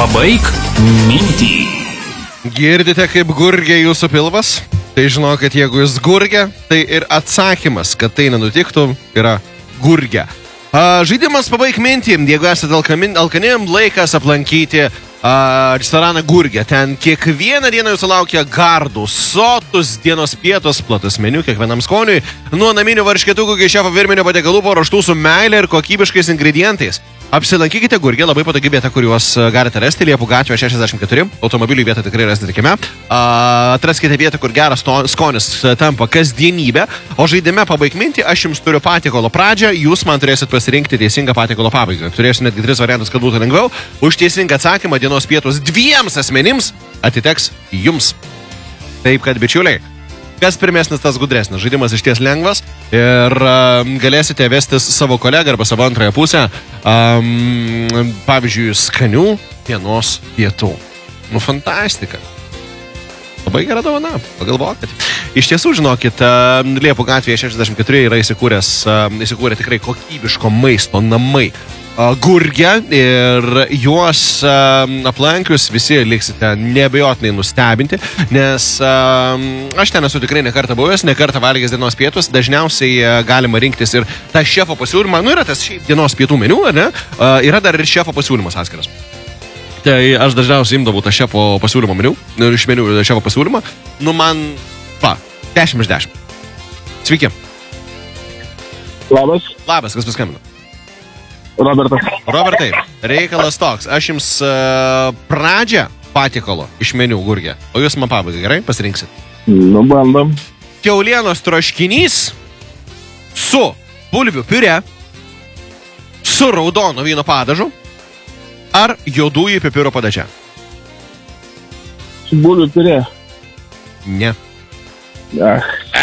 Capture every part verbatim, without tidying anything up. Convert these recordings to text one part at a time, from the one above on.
Pabaik mintį. Girdite, kaip gurgia jūsų pilvas? Tai žinokit, jeigu jūs gurgia, tai ir atsakymas, kad tai nenutiktų, yra gurgia. A, žaidimas Pabaik mintį. Jeigu esate alkanim, laikas aplankyti a, restoraną Gurgia. Ten kiekvieną dieną jūsų laukia gardų, sotus dienos pietos, platus meniu kiekvienam skoniui, nuo naminių varškėtukų iki šefo virminio patiekalų paruoštų su meile ir kokybiškais ingredientais. Apsilankykite Gurgia, labai patogi vieta, kur juos galite rasti, Liepų gatvė šešiasdešimt keturi, automobilių vietą tikrai rasite kieme. Atraskite vietą, kur geras to, skonis tampa kasdienybė, o žaidime Pabaik mintį aš jums turiu patiekalo pradžią, jūs man turėsit pasirinkti teisingą patiekalo pabaigą. Turėsiu netgi tris variantus, kad būtų lengviau. Už teisingą atsakymą dienos pietus dviems asmenims atiteks jums. Taip kad, bičiuliai, kas pirmesnis, tas gudresnis. Žaidimas išties lengvas ir um, galėsite vestis savo kolegą arba savo antrąją pusę, um, pavyzdžiui, skanių dienos pietų. Nu, fantastika. Labai gera dovana, pagalvokit. Iš tiesų, žinokit, uh, Liepų gatvėje šešiasdešimt keturi yra įsikūręs, uh, įsikūrę tikrai kokybiško maisto namai. Gurgia ir juos uh, aplankius visi liksite neabejotinai nustebinti, nes uh, aš ten esu tikrai nekartą buvęs, nekartą valgęs dienos pietus, dažniausiai uh, galima rinktis ir tą šefo pasiūlymą, nu yra tas šiaip dienos pietų meniu, ar ne? Uh, yra dar ir šefo pasiūlymas atskiras. Tai aš dažniausiai imdavau tą šefo pasiūlymo meniu, iš meniu šefo pasiūlymą, nu man, va, dešimt iš dešimt. Sveiki. Labas. Labas, kas paskambino? Robertas. Robertai, reikalas toks. Aš jums uh, pradžią patiekalo iš meniu Gurgia, o jūs man pabaigą, gerai? Pasirinksit. Nu, bandom. Kiaulienos troškinys su bulvių piure, su raudono vyno padažu ar juodųjų pipirų padaže? Su bulvių piure. Ne. Ja.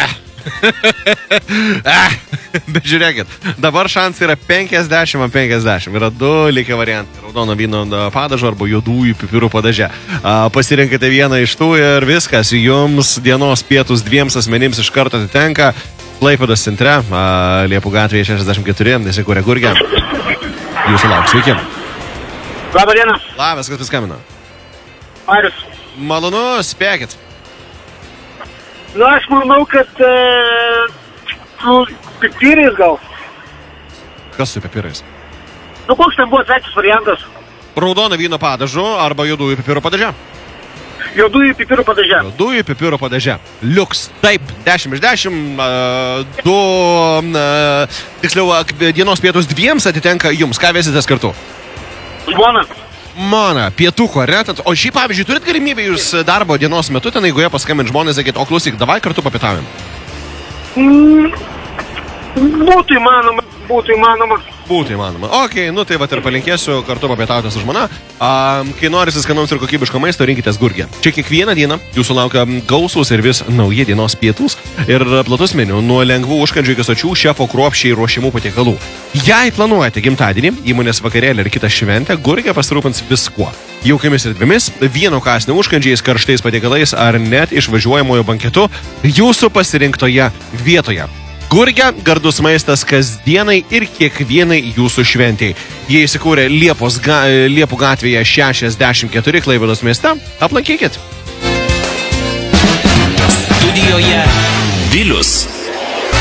ah, bet žiūrėkit, dabar šansai yra penkiasdešimt ant penkiasdešimt. Yra du likę variantai. Raudono vyno padažo arba juodųjų pipirų padaže. Pasirinkite vieną iš tų ir viskas. Jums dienos pietus dviems asmenims iš karto atitenka. Klaipėdos centre, Liepų gatvėje šešiasdešimt keturi, įsikūrė Gurgia. Jūsų lauks, sveiki. Labą dieną. Labas, kas paskambino? Marius. Malonu, spėkit. Nu, aš manau, kad e, su pipirais gal. Kas su pipirais? Nu, koks ten buvo trečias variantas? Raudono vyno padažu arba juodųjų pipirų padaže? Juodųjų pipirų padaže. Juodųjų pipirų padaže. Liuks. Taip, dešimt iš dešimt. Uh, du, uh, tiksliau, dienos pietus dviems atitenka jums. Ką vesitės kartu? Žmona. Mana, pietuko, ar ne? O šiaip, pavyzdžiui, turit galimybę jūs darbo dienos metu ten, jeigu jie paskambint žmonės, sakėt, o klausyk, davai kartu papietavim. Mm, būtų įmanoma, būtų įmanoma. Būtų įmanoma. Ok, nu tai va ir palinkėsiu kartu papietauti su žmona. Um, kai norisi skanaus ir kokybiško maisto, rinkitės Gurgia. Čia kiekvieną dieną jūsų laukia gausūs ir vis nauji dienos pietus ir platus meniu nuo lengvų užkandžių iki sočių šefo kruopščiai ruošimų patiekalų. Jei planuojate gimtadienį, įmonės vakarėlį ir kitą šventę, Gurgia pasirūpins viskuo. Jaukiamis erdvėmis, vieno kąsnio užkandžiais, karštais patiekalais ar net išvažiuojamojo banketu jūsų pasirinktoje vietoje. Gurgia – gardus maistas kasdienai ir kiekvienai jūsų šventėjai. Jie įsikūrė Liepos ga, Liepų gatvėje šešiasdešimt keturi Klaipėdos mieste. Aplankykit. Studijoje Vilius.